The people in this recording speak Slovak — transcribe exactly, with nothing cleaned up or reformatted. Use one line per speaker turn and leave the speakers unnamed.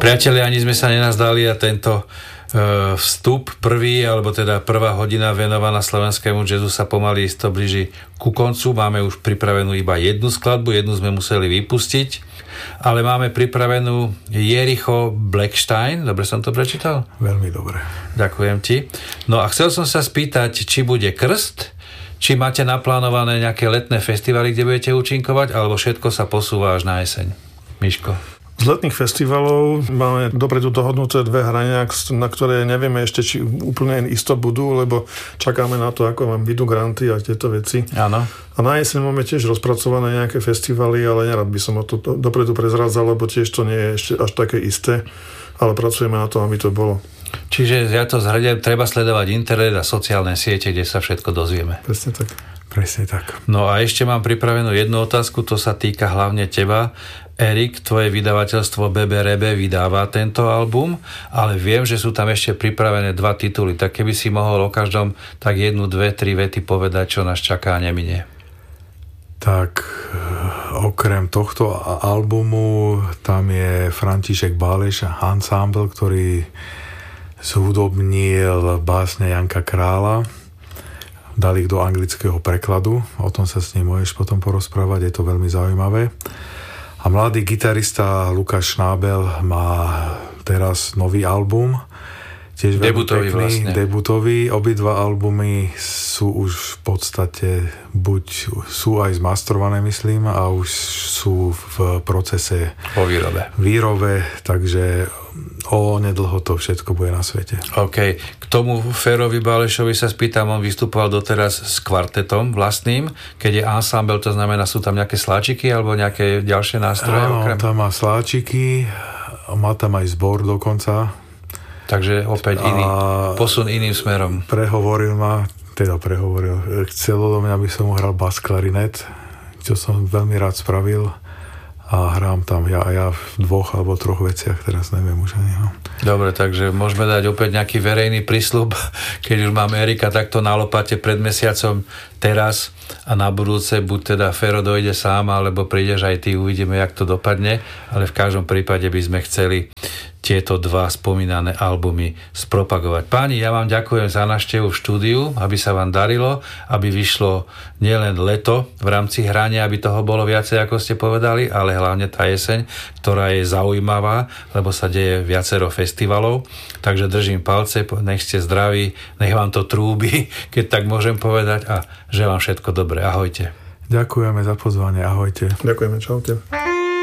Priatelia, ani sme sa nenazdali a tento vstup prvý, alebo teda prvá hodina venovaná slovenskému jazzu sa pomaly isto blíži ku koncu. Máme už pripravenú iba jednu skladbu, jednu sme museli vypustiť, ale máme pripravenú Jericho Blackstein. Dobre som to prečítal?
Veľmi dobre.
Ďakujem ti. No a chcel som sa spýtať, či bude krst, či máte naplánované nejaké letné festivaly, kde budete účinkovať, alebo všetko sa posúva až na jeseň. Miško.
Z letných festivalov máme dopredu dohodnuté dve hrania, na ktoré nevieme ešte, či úplne isto budú, lebo čakáme na to, ako vám idú granty a tieto veci.
Áno.
A na jeseň máme tiež rozpracované nejaké festivaly, ale nerad by som o to dopredu prezrádzal, lebo tiež to nie je ešte až také isté, ale pracujeme na to, aby to bolo.
Čiže ja to zhradím, treba sledovať internet a sociálne siete, kde sa všetko dozvieme.
Presne tak.
Presne tak.
No a ešte mám pripravenú jednu otázku, to sa týka hlavne teba. Erik, tvoje vydavateľstvo bé bé er bé vydáva tento album, ale viem, že sú tam ešte pripravené dva tituly, tak keby si mohol o každom tak jednu, dve, tri vety povedať, čo nás čaká a neminie.
Tak okrem tohto albumu tam je František Báleš Ensemble, ktorý zhudobnil básne Janka Krála. Dali ich do anglického prekladu, o tom sa s ním môžeš potom porozprávať, je to veľmi zaujímavé. A mladý gitarista Lukáš Šnábel má teraz nový album, tiež
debutový
pekný,
vlastne.
debutový. Obidva albumy sú už v podstate, buď sú aj zmastrované, myslím, a už sú v procese
po výrobe.
výrobe, takže o nedlho to všetko bude na svete.
OK. K tomu Férovi Bálešovi sa spýtam, on vystupoval doteraz s kvartetom vlastným, keď je ensemble, to znamená, sú tam nejaké sláčiky alebo nejaké ďalšie nástroje?
Áno,
okrem?
tam má sláčiky, má tam aj zbor dokonca.
Takže opäť iný, posun iným smerom.
Prehovoril ma, teda prehovoril, chcelo do mňa, aby som hral bas klarinet, čo som veľmi rád spravil. A hrám tam ja a ja v dvoch alebo troch veciach, teraz neviem už ani. No.
Dobre, takže môžeme dať opäť nejaký verejný prísľub, keď už mám Erika takto na lopate pred mesiacom teraz a na budúce buď teda Fero dojde sám, alebo prídeš aj ty, uvidíme, jak to dopadne, ale v každom prípade by sme chceli tieto dva spomínané albumy spropagovať. Páni, ja vám ďakujem za návštevu v štúdiu, aby sa vám darilo, aby vyšlo nielen leto v rámci hrania, aby toho bolo viacej, ako ste povedali, ale hlavne tá jeseň, ktorá je zaujímavá, lebo sa deje viacero festivalov. Takže držím palce, nech ste zdraví, nech vám to trúbi, keď tak môžem povedať, a želám všetko dobré. Ahojte.
Ďakujeme za pozvanie, ahojte.
Ďakujeme, čaute.